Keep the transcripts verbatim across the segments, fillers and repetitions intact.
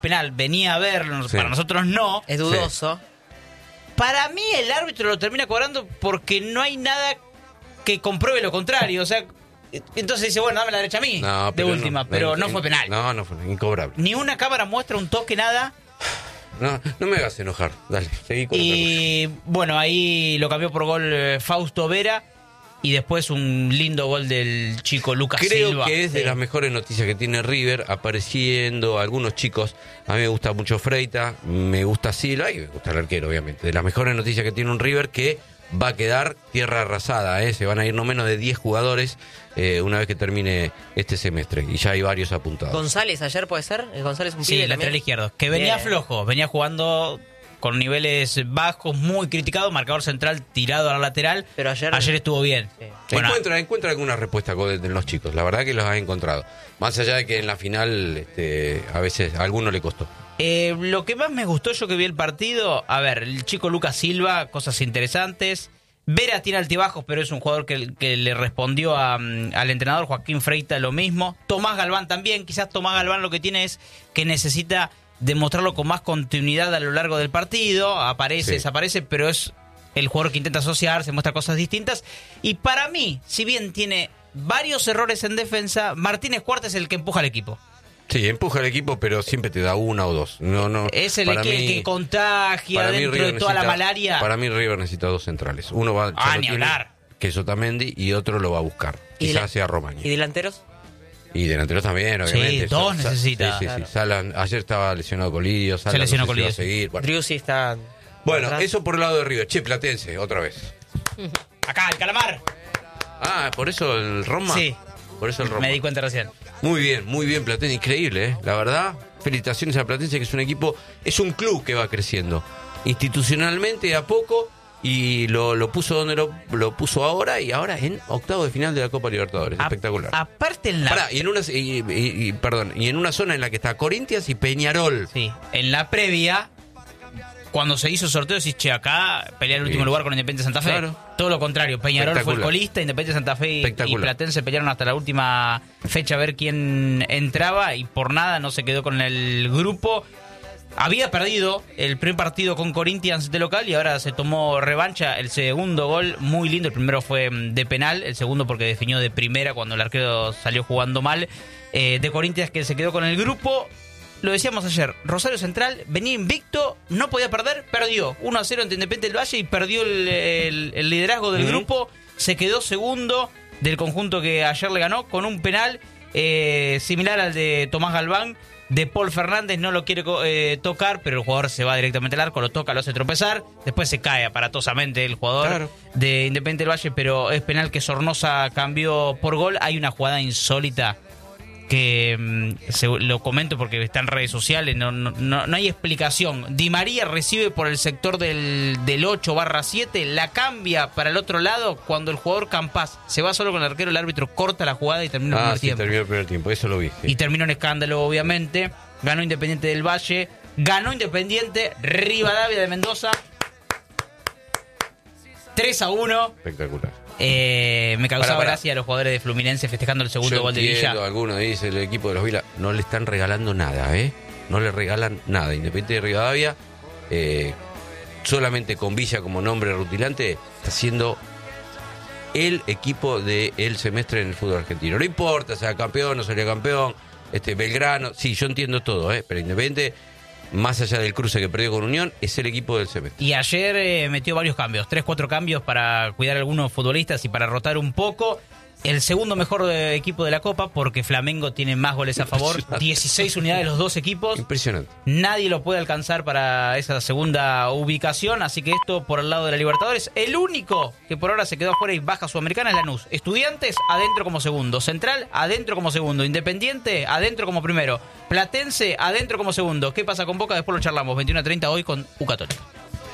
penal, venía a verlo, Sí. para nosotros no. Es dudoso. Para mí el árbitro lo termina cobrando porque no hay nada que compruebe lo contrario. O sea, entonces dice, bueno, dame la derecha a mí, No, de pero última, no, pero en- no fue penal. No, no fue incobrable. Ni una cámara muestra un toque, nada. No, no me hagas enojar. Dale, seguí con otra Y bueno, ahí lo cambió por gol eh, Fausto Vera. Y después un lindo gol del chico Lucas Creo Silva. que es de Sí. las mejores noticias que tiene River, apareciendo algunos chicos. A mí me gusta mucho Freita, me gusta Silva y me gusta el arquero, obviamente. De las mejores noticias que tiene un River que va a quedar tierra arrasada, ¿eh? Se van a ir no menos de diez jugadores eh, una vez que termine este semestre. Y ya hay varios apuntados. González ayer puede ser. ¿El González un Sí, pibe lateral también? izquierdo. Que venía Bien. flojo, venía jugando con niveles bajos, muy criticado, marcador central tirado a la lateral. Pero ayer- Ayer estuvo bien. Sí. Bueno, encuentra, encuentra alguna respuesta de los chicos, la verdad que los ha encontrado. Más allá de que en la final este, a veces a alguno le costó. eh, lo que más me gustó yo que vi el partido, a ver, el chico Lucas Silva, cosas interesantes. Vera tiene altibajos, pero es un jugador que, que le respondió a, mm, al entrenador Joaquín Freita lo mismo. Tomás Galván también, quizás Tomás Galván lo que tiene es que necesita demostrarlo con más continuidad a lo largo del partido. Aparece, Sí. desaparece, pero es el jugador que intenta asociarse, muestra cosas distintas. Y para mí, si bien tiene varios errores en defensa, Martínez Cuarta es el que empuja al equipo. Sí, empuja al equipo, pero siempre te da una o dos. No, no. Es el para que, mí- que contagia para mí dentro River de toda la necesita- malaria. Para mí River necesita dos centrales. Uno va, ya Ah, lo ni tiene, hablar. que es Otamendi, y otro lo va a buscar. ¿Y Quizás la- sea Romagnoli. ¿Y delanteros? Y delanteros también, Sí, obviamente. dos Sa- necesita. Sí, sí, sí. Claro. Salan, ayer estaba lesionado Colidio, Salan, Se lesionó no sé si va a Colidio, sí. seguir. Bueno, Driussi está... Bueno, atrás. eso por el lado de River. Che, Platense, otra vez. Acá, el calamar. Ah, por eso el Roma. Sí. Por eso el Roma. Me di cuenta recién. Muy bien, muy bien, Platense, increíble, ¿eh? La verdad, felicitaciones a Platense, que es un equipo, es un club que va creciendo institucionalmente a poco, y lo, lo puso donde lo, lo puso ahora, y ahora en octavo de final de la Copa Libertadores. A- Espectacular. aparte en la... Pará, y en una y, y- y- perdón, y en una zona en la que está Corinthians y Peñarol. Sí, en la previa, cuando se hizo el sorteo, decís, che, acá pelea el último Sí. lugar con Independiente Santa Fe. Claro. Todo lo contrario, Peñarol fue el Espectacular. colista, Independiente Santa Fe y, y Espectacular. Platense pelearon hasta la última fecha a ver quién entraba, y por nada no se quedó con el grupo. Había perdido el primer partido con Corinthians de local y ahora se tomó revancha. El segundo gol, muy lindo. El primero fue mm, de penal, el segundo porque definió de primera cuando el arquero salió jugando mal. Eh, de Corinthians, que se quedó con el grupo. Lo decíamos ayer, Rosario Central venía invicto, no podía perder, perdió uno a cero ante Independiente del Valle y perdió el, el- el liderazgo del Ujú. grupo. Se quedó segundo del conjunto que ayer le ganó con un penal eh, similar al de Tomás Galván. De Paul Fernández no lo quiere eh, tocar, pero el jugador se va directamente al arco, lo toca, lo hace tropezar, después se cae aparatosamente el jugador Claro. de Independiente del Valle, pero es penal que Sornosa cambió por gol. Hay una jugada insólita que mm, se, lo comento porque está en redes sociales, no, no, no, no hay explicación. Di María recibe por el sector del, del ocho barra siete, la cambia para el otro lado, cuando el jugador Campas se va solo con el arquero, el árbitro corta la jugada y termina el Ah, primer sí, tiempo. terminó el primer tiempo, eso lo vi. sí. Y terminó en escándalo, obviamente. Ganó Independiente del Valle. Ganó Independiente. Rivadavia de Mendoza. tres a uno. Espectacular. Eh, me causaba Pará, pará. gracia a los jugadores de Fluminense festejando el segundo Yo gol de entiendo, Villa. algunos dicen, el equipo de los Vila, no le están regalando nada, ¿eh? No le regalan nada. Independiente de Rivadavia, eh, solamente con Villa como nombre rutilante, está siendo el equipo del semestre en el fútbol argentino. No importa, sea campeón, no sería campeón, este Belgrano, sí, yo entiendo todo, ¿eh? Pero Independiente, más allá del cruce que perdió con Unión, es el equipo del semestre. Y ayer eh, metió varios cambios. Tres, cuatro cambios para cuidar a algunos futbolistas y para rotar un poco. El segundo mejor eh, equipo de la Copa, porque Flamengo tiene más goles a favor. Impresionante. dieciséis unidades los dos equipos. Impresionante. Nadie lo puede alcanzar para esa segunda ubicación, así que esto por el lado de la Libertadores. El único que por ahora se quedó afuera y baja Sudamericana es Lanús. Estudiantes, adentro como segundo. Central, adentro como segundo. Independiente, adentro como primero. Platense, adentro como segundo. ¿Qué pasa con Boca? Después lo charlamos. veintiuno a treinta hoy con U Católica.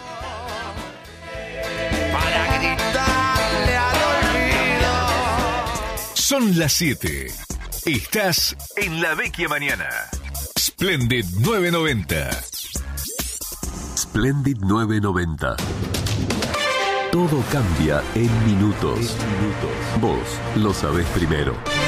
Para gritarle al olvido. Son las siete. Estás en La Vecchia Mañana. Splendid novecientos noventa. Splendid novecientos noventa. Todo cambia en minutos. Vos lo sabés primero.